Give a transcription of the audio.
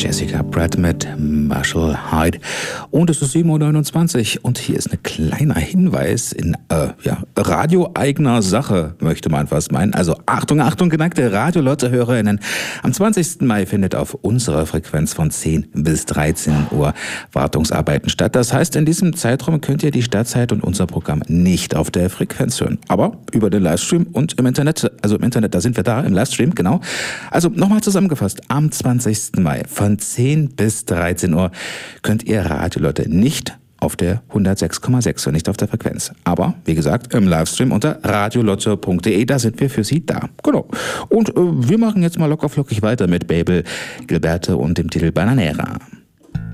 Jessica Pratt mit Marshall Hyde. Und es ist 7:29 Uhr und hier ist ein kleiner Hinweis in radioeigener Sache, möchte man fast meinen. Also Achtung, Achtung, geneigte Radio-Lotte-HörerInnen. Am 20. Mai findet auf unserer Frequenz von 10 bis 13 Uhr Wartungsarbeiten statt. Das heißt, in diesem Zeitraum könnt ihr die Stadtzeit und unser Programm nicht auf der Frequenz hören, aber über den Livestream und im Internet. Also im Internet, da sind wir da, im Livestream, genau. Also nochmal zusammengefasst, am 20. Mai von 10 bis 13 Uhr könnt ihr Radio Lotte nicht auf der 106,6 und nicht auf der Frequenz. Aber, wie gesagt, im Livestream unter radiolotte.de, da sind wir für Sie da. Genau. Und wir machen jetzt mal lockerflockig weiter mit Babel, Gilberte und dem Titel Bananera.